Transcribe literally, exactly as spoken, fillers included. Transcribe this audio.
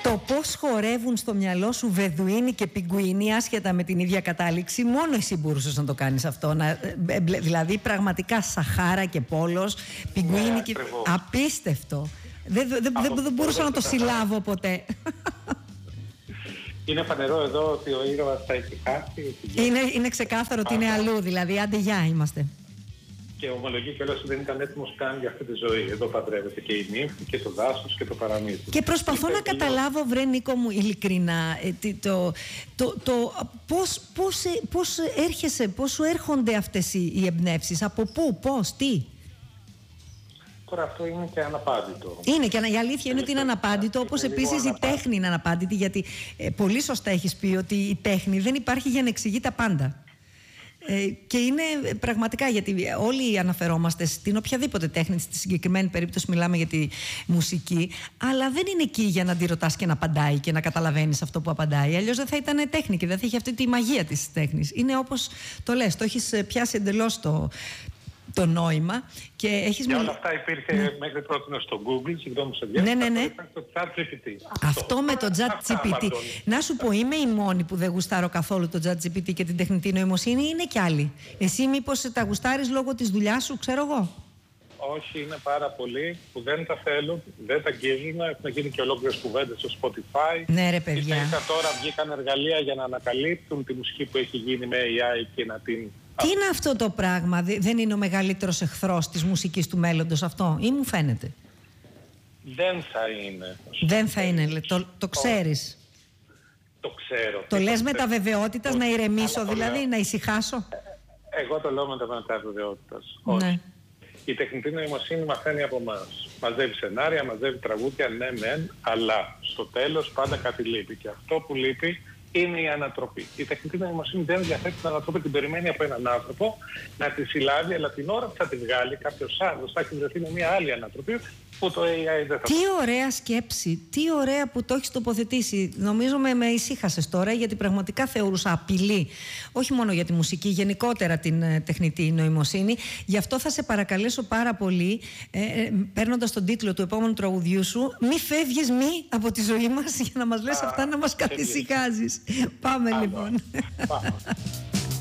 Το πώς χορεύουν στο μυαλό σου βεδουίνι και πιγκουίνι, άσχετα με την ίδια κατάληξη, μόνο εσύ μπορούσες να το κάνεις αυτό. Να, δηλαδή, πραγματικά Σαχάρα και Πόλος, πιγκουίνι ναι, και. Απίστευτο. Δεν, δεν, δεν, δεν μπορούσα να το συλλάβω ποτέ. Είναι φανερό εδώ ότι ο ήρωας θα έχει χάσει. Είναι, είναι ξεκάθαρο ότι είναι αλλού, δηλαδή. Άντε, γεια είμαστε. Και ομολογεί κιόλας ότι δεν ήταν έτοιμος καν για αυτή τη ζωή. Εδώ παντρεύεται και η νύμφη και το δάσος και το παραμύθι. Και προσπαθώ να καταλάβω, βρε Νίκο μου, ειλικρινά, το, το, το, πώς, πώς, πώς έρχεσαι, πώς σου έρχονται αυτές οι, οι εμπνεύσεις, από πού, πώς, τι. Τώρα αυτό είναι και αναπάντητο. Είναι και η αλήθεια είναι ότι είναι αναπάντητο, όπως επίσης η τέχνη είναι αναπάντητη, γιατί ε, πολύ σωστά έχεις πει ότι η τέχνη δεν υπάρχει για να εξηγεί τα πάντα. Ε, και είναι πραγματικά, γιατί όλοι αναφερόμαστε στην οποιαδήποτε τέχνη, στη συγκεκριμένη περίπτωση μιλάμε για τη μουσική, αλλά δεν είναι εκεί για να τη ρωτάς και να απαντάει και να καταλαβαίνεις αυτό που απαντάει. Αλλιώς δεν θα ήταν τέχνη και δεν θα είχε αυτή τη μαγεία της τέχνης. Είναι όπως το λες, το έχεις πιάσει εντελώς το, το νόημα. Και έχεις για μιλ... όλα αυτά υπήρχε ναι. μέχρι πρώτη στο Google, συγγνώμη σε διάστημα, ναι, ναι, ναι. το ChatGPT. Αυτό, αυτό με το ChatGPT. Να σου πω, είμαι η μόνη που δεν γουστάρω καθόλου το ChatGPT και την τεχνητή νοημοσύνη, είναι κι άλλοι. Εσύ μήπως τα γουστάρεις λόγω της δουλειάς σου, ξέρω εγώ. Όχι, είναι πάρα πολλοί που δεν τα θέλουν, δεν τα αγγίζουν. Έχουν γίνει και ολόκληρες κουβέντες στο Spotify. Ναι, ρε παιδιά. Ίσα τώρα βγήκαν εργαλεία για να ανακαλύπτουν τη μουσική που έχει γίνει με έι άι και να την. Τι είναι αυτό το πράγμα, δεν είναι ο μεγαλύτερος εχθρός της μουσικής του μέλλοντος αυτό, ή μου φαίνεται? Δεν θα είναι. Δεν θα είναι, το, το ξέρεις. Το ξέρω. Το λες με τα βεβαιότητας, να ηρεμήσω δηλαδή, να ησυχάσω. Εγώ το λέω με τα βεβαιότητας. Ναι. Η τεχνητή νοημοσύνη μαθαίνει από εμάς. Μαζεύει σενάρια, μαζεύει τραγούδια, ναι μεν, αλλά στο τέλος πάντα κάτι λείπει. Και αυτό που λείπει είναι η ανατροπή. Η τεχνητή νοημοσύνη δεν διαθέτει την ανατροπή, την περιμένει από έναν άνθρωπο να τη συλλάβει, αλλά την ώρα που θα τη βγάλει κάποιος άλλος θα έχει βρεθεί με μια άλλη ανατροπή που το έι άι δεν θα. Τι ωραία σκέψη, τι ωραία που το έχεις τοποθετήσει. Νομίζω με, με ησύχασες τώρα, γιατί πραγματικά θεωρούσα απειλή, όχι μόνο για τη μουσική, γενικότερα την ε, τεχνητή νοημοσύνη. Γι' αυτό θα σε παρακαλέσω πάρα πολύ, ε, ε, παίρνοντας τον τίτλο του επόμενου τραγουδιού σου, μη φεύγεις μη από τη ζωή μας, για να μας λες αυτά, να μας καθησυχάζεις. Πάμε λοιπόν. Πάμε.